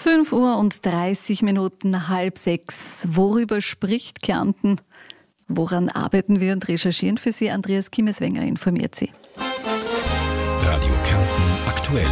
5:30, 5:30. Worüber spricht Kärnten? Woran arbeiten wir und recherchieren für Sie? Andreas Kimmeswenger informiert Sie. Radio Kärnten aktuell.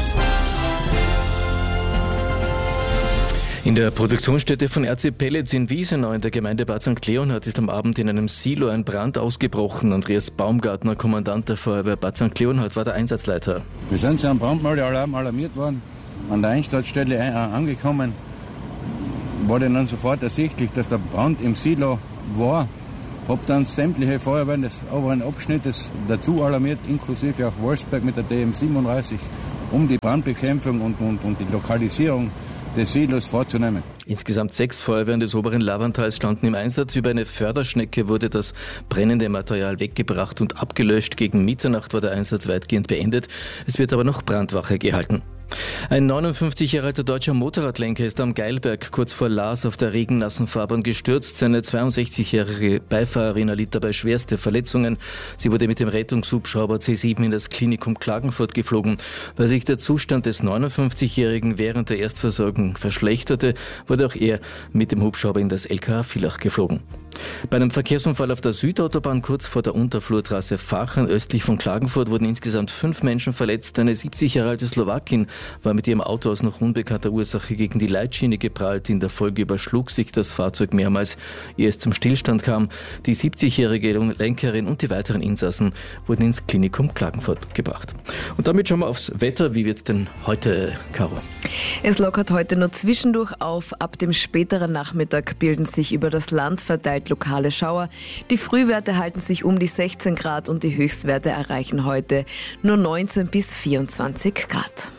In der Produktionsstätte von RC Pellets in Wiesenau in der Gemeinde Bad St. Leonhard ist am Abend in einem Silo ein Brand ausgebrochen. Andreas Baumgartner, Kommandant der Feuerwehr Bad St. Leonhard, war der Einsatzleiter. Wir sind zu einem Brandmeldealarm alarmiert worden, an der Einsatzstelle angekommen. War dann sofort ersichtlich, dass der Brand im Silo war. Hab dann sämtliche Feuerwehren des oberen Abschnittes dazu alarmiert, inklusive auch Wolfsberg mit der DM37, um die Brandbekämpfung und die Lokalisierung des Silos vorzunehmen. Insgesamt 6 Feuerwehren des oberen Lavantals standen im Einsatz. Über eine Förderschnecke wurde das brennende Material weggebracht und abgelöscht. Gegen Mitternacht war der Einsatz weitgehend beendet. Es wird aber noch Brandwache gehalten. Ein 59 Jahre alter deutscher Motorradlenker ist am Geilberg kurz vor Laas auf der regennassen Fahrbahn gestürzt. Seine 62-jährige Beifahrerin erlitt dabei schwerste Verletzungen. Sie wurde mit dem Rettungshubschrauber C7 in das Klinikum Klagenfurt geflogen. Weil sich der Zustand des 59-Jährigen während der Erstversorgung verschlechterte, wurde auch er mit dem Hubschrauber in das LKA Villach geflogen. Bei einem Verkehrsunfall auf der Südautobahn kurz vor der Unterflurtrasse Vachern östlich von Klagenfurt wurden insgesamt 5 Menschen verletzt. Eine 70 Jahre alte Slowakin war mit ihrem Auto aus noch unbekannter Ursache gegen die Leitschiene geprallt. In der Folge überschlug sich das Fahrzeug mehrmals, ehe es zum Stillstand kam. Die 70-jährige Lenkerin und die weiteren Insassen wurden ins Klinikum Klagenfurt gebracht. Und damit schauen wir aufs Wetter. Wie wird es denn heute, Caro? Es lockert heute nur zwischendurch auf. Ab dem späteren Nachmittag bilden sich über das Land verteilt lokale Schauer. Die Frühwerte halten sich um die 16 Grad und die Höchstwerte erreichen heute nur 19 bis 24 Grad.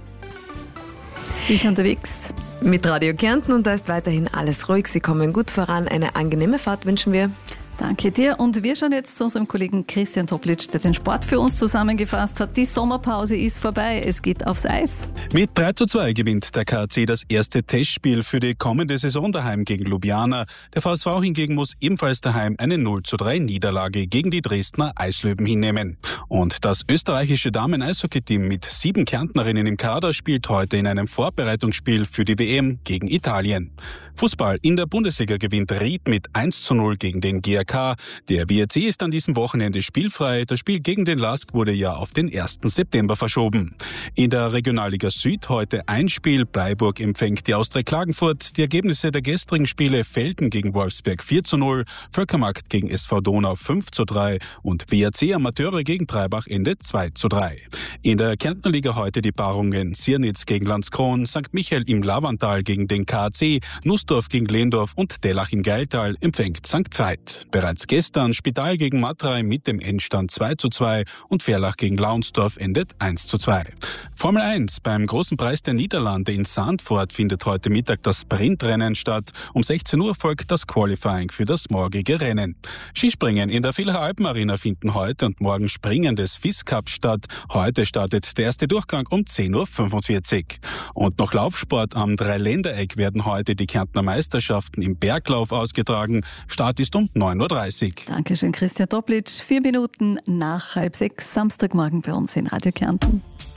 Sicher unterwegs mit Radio Kärnten und da ist weiterhin alles ruhig. Sie kommen gut voran. Eine angenehme Fahrt wünschen wir. Danke dir. Und wir schauen jetzt zu unserem Kollegen Christian Toplitsch, der den Sport für uns zusammengefasst hat. Die Sommerpause ist vorbei. Es geht aufs Eis. Mit 3:2 gewinnt der KAC das erste Testspiel für die kommende Saison daheim gegen Ljubljana. Der VSV hingegen muss ebenfalls daheim eine 0:3 Niederlage gegen die Dresdner Eislöwen hinnehmen. Und das österreichische Damen-Eishockey-Team mit 7 Kärntnerinnen im Kader spielt heute in einem Vorbereitungsspiel für die WM gegen Italien. Fußball in der Bundesliga gewinnt Ried mit 1:0 gegen den GAK. Der WRC ist an diesem Wochenende spielfrei. Das Spiel gegen den LASK wurde ja auf den 1. September verschoben. In der Regionalliga Süd heute ein Spiel. Bleiburg empfängt die Austria Klagenfurt. Die Ergebnisse der gestrigen Spiele: Velten gegen Wolfsberg 4:0, Völkermarkt gegen SV Donau 5:3 und WRC Amateure gegen Treibach endet 2:3. In der Kärntner Liga heute die Paarungen Siernitz gegen Landskron, St. Michael im Lavantal gegen den KAC, Nussdorf gegen Lehndorf und Dellach im Geiltal empfängt St. Veit. Bereits gestern Spital gegen Matrei mit dem Endstand 2:2 und Verlach gegen Launsdorf endet 1:2. Formel 1 beim Großen Preis der Niederlande in Zandvoort findet heute Mittag das Sprintrennen statt. Um 16 Uhr folgt das Qualifying für das morgige Rennen. Skispringen in der Villacher Alpenarena finden heute und morgen Springen des FIS Cup statt. Heute startet der erste Durchgang um 10:45 Uhr. Und noch Laufsport am Dreiländereck werden heute die Kärntner Meisterschaften im Berglauf ausgetragen. Start ist um 9:30 Uhr. Dankeschön, Christian Toplitsch. 4 Minuten nach 5:30, Samstagmorgen bei uns in Radio Kärnten.